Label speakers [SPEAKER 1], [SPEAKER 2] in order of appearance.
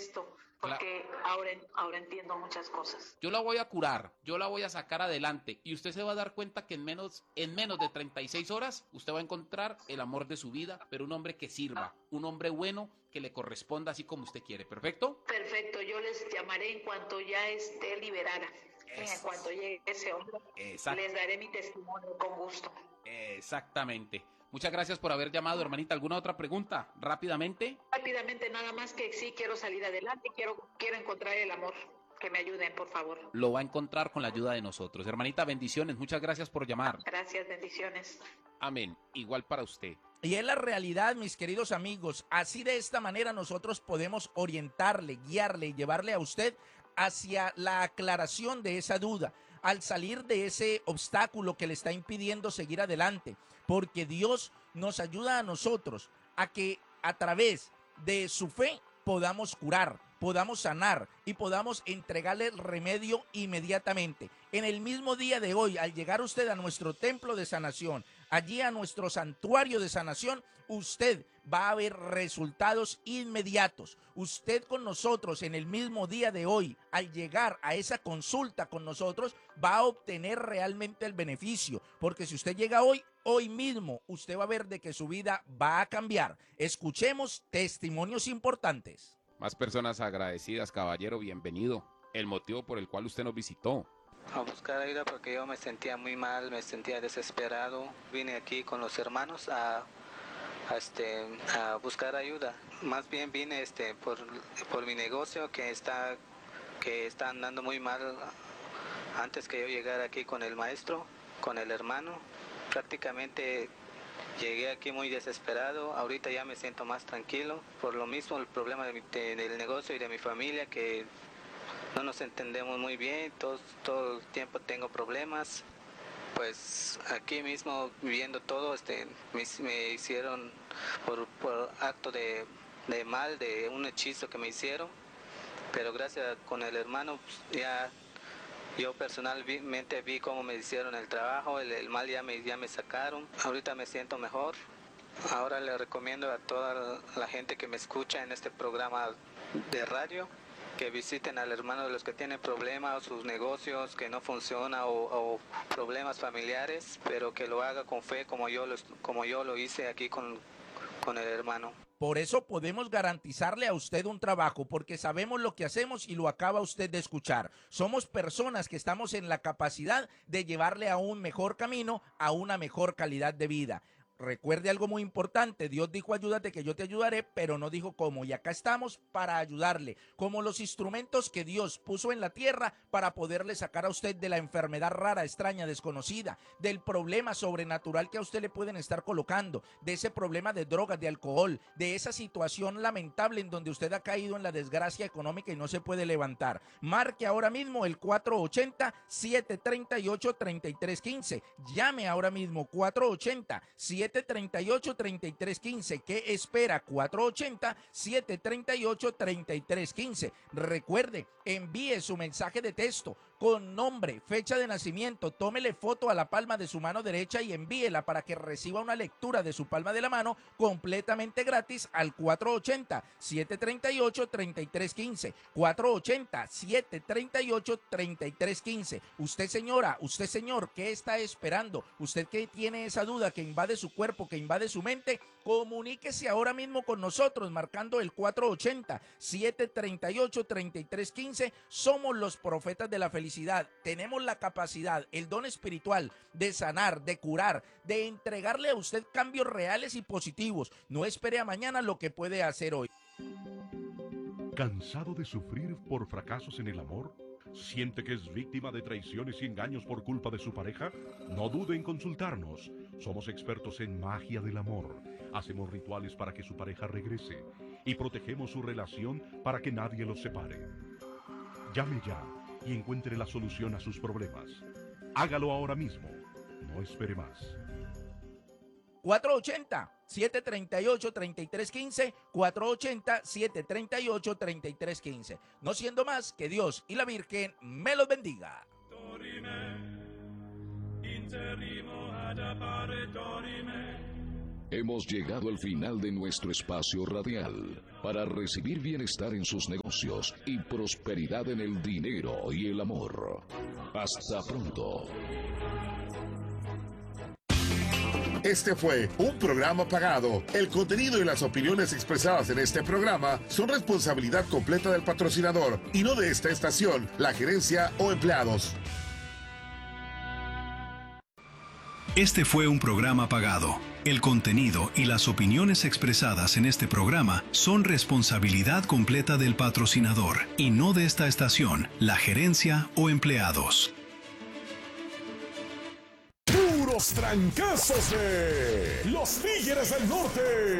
[SPEAKER 1] esto,
[SPEAKER 2] Cla-
[SPEAKER 1] porque ahora entiendo muchas cosas.
[SPEAKER 2] Yo la voy a curar, yo la voy a sacar adelante y usted se va a dar cuenta que en menos de 36 horas usted va a encontrar el amor de su vida, pero un hombre que sirva, un hombre bueno que le corresponda así como usted quiere. ¿Perfecto?
[SPEAKER 1] Perfecto, yo les llamaré en cuanto ya esté liberada. En
[SPEAKER 2] Es,
[SPEAKER 1] cuanto llegue ese hombre,
[SPEAKER 2] exact,
[SPEAKER 1] les daré mi testimonio con gusto.
[SPEAKER 2] exactamente. Muchas gracias por haber llamado, hermanita. ¿Alguna otra pregunta? Rápidamente.
[SPEAKER 1] Rápidamente, nada más que sí quiero salir adelante, quiero encontrar el amor. Que me ayuden, por favor.
[SPEAKER 2] Lo va a encontrar con la ayuda de nosotros. Hermanita, bendiciones. Muchas gracias por llamar.
[SPEAKER 1] Gracias, bendiciones.
[SPEAKER 2] Amén. Igual para usted.
[SPEAKER 3] Y es la realidad, mis queridos amigos. Así de esta manera nosotros podemos orientarle, guiarle y llevarle a usted hacia la aclaración de esa duda, al salir de ese obstáculo que le está impidiendo seguir adelante, porque Dios nos ayuda a nosotros a que a través de su fe podamos curar, podamos sanar y podamos entregarle el remedio inmediatamente. En el mismo día de hoy, al llegar usted a nuestro templo de sanación, allí a nuestro santuario de sanación, usted va a ver resultados inmediatos. Usted con nosotros en el mismo día de hoy, al llegar a esa consulta con nosotros, va a obtener realmente el beneficio, porque si usted llega hoy mismo, usted va a ver de que su vida va a cambiar. Escuchemos testimonios importantes.
[SPEAKER 2] Más personas agradecidas, caballero, bienvenido. El motivo por el cual usted nos visitó.
[SPEAKER 4] A buscar ayuda porque yo me sentía muy mal, me sentía desesperado. Vine aquí con los hermanos a buscar ayuda. Más bien vine por mi negocio que está andando muy mal. Antes que yo llegara aquí con el maestro, con el hermano, prácticamente llegué aquí muy desesperado. Ahorita ya me siento más tranquilo. Por lo mismo el problema del negocio y de mi familia, que no nos entendemos muy bien, todo el tiempo tengo problemas. Pues aquí mismo viviendo todo, me hicieron por acto de mal, de un hechizo que me hicieron, pero gracias con el hermano, pues, ya yo personalmente vi cómo me hicieron el trabajo, el mal ya me sacaron. Ahorita me siento mejor. Ahora le recomiendo a toda la gente que me escucha en este programa de radio que visiten al hermano de los que tienen problemas, o sus negocios que no funcionan, o problemas familiares, pero que lo haga con fe como yo lo hice aquí con el hermano.
[SPEAKER 3] Por eso podemos garantizarle a usted un trabajo, porque sabemos lo que hacemos y lo acaba usted de escuchar. Somos personas que estamos en la capacidad de llevarle a un mejor camino, a una mejor calidad de vida. Recuerde algo muy importante, Dios dijo ayúdate que yo te ayudaré, pero no dijo cómo, y acá estamos para ayudarle, como los instrumentos que Dios puso en la tierra para poderle sacar a usted de la enfermedad rara, extraña, desconocida, del problema sobrenatural que a usted le pueden estar colocando, de ese problema de drogas, de alcohol, de esa situación lamentable en donde usted ha caído en la desgracia económica y no se puede levantar. Marque ahora mismo el 480-738-3315, llame ahora mismo 480-738-3315. ¿Qué espera? 480-738-3315. Recuerde, envíe su mensaje de texto con nombre, fecha de nacimiento, tómele foto a la palma de su mano derecha y envíela para que reciba una lectura de su palma de la mano completamente gratis al 480-738-3315. 480-738-3315. Usted señora, usted señor, ¿qué está esperando? Usted que tiene esa duda que invade su cuerpo, que invade su mente, comuníquese ahora mismo con nosotros marcando el 480-738-3315. Somos los profetas de la felicidad. Tenemos la capacidad, el don espiritual de sanar, de curar, de entregarle a usted cambios reales y positivos. No espere a mañana lo que puede hacer hoy.
[SPEAKER 5] ¿Cansado de sufrir por fracasos en el amor? ¿Siente que es víctima de traiciones y engaños por culpa de su pareja? No dude en consultarnos. Somos expertos en magia del amor. Hacemos rituales para que su pareja regrese y protegemos su relación para que nadie los separe. Llame ya y encuentre la solución a sus problemas. Hágalo ahora mismo. No espere más.
[SPEAKER 3] 480-738-3315, 480-738-3315. No siendo más, que Dios y la Virgen me los bendiga.
[SPEAKER 6] Hemos llegado al final de nuestro espacio radial para recibir bienestar en sus negocios y prosperidad en el dinero y el amor. Hasta pronto.
[SPEAKER 7] Este fue un programa pagado. El contenido y las opiniones expresadas en este programa son responsabilidad completa del patrocinador y no de esta estación, la gerencia o empleados.
[SPEAKER 8] Este fue un programa pagado. El contenido y las opiniones expresadas en este programa son responsabilidad completa del patrocinador y no de esta estación, la gerencia o empleados.
[SPEAKER 9] Puros trancazos de los Tigres del Norte.